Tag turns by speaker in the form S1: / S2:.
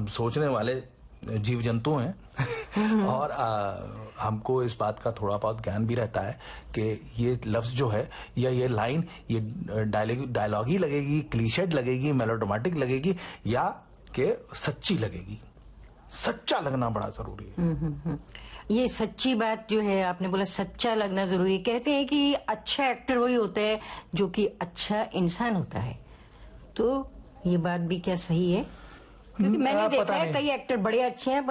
S1: सोचने वाले जीव जंतु हैं और हमको इस बात का थोड़ा बहुत ज्ञान भी रहता है कि ये लफ्ज जो है या ये लाइन ये डायलॉग ही लगेगी, क्लीशेड लगेगी, मेलोड्रामेटिक लगेगी या कि सच्ची लगेगी। सच्चा लगना बड़ा जरूरी है।
S2: ये सच्ची बात जो है, आपने बोला सच्चा लगना जरूरी है। कहते हैं कि अच्छा एक्टर वही होता है जो कि अच्छा इंसान होता है, तो ये बात भी क्या सही है? क्योंकि मैंने देखा है कई एक्टर बड़े अच्छे हैं